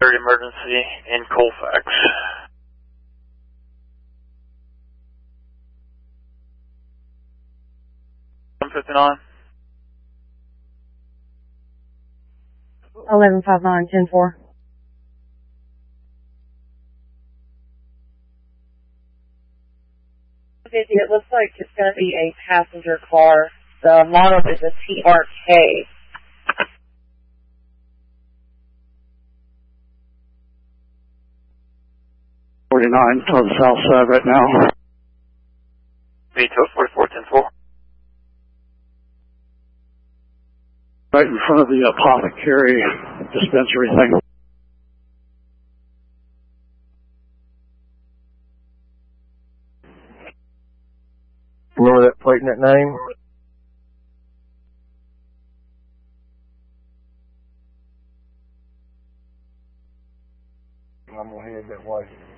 emergency in Colfax. 159. 1159, 10-4. It looks like it's going to be a passenger car. The model is a TRK. On the south side right now. Vito 4410-4. Right in front of the apothecary dispensary thing. Remember that plate and that name? I'm gonna head that way.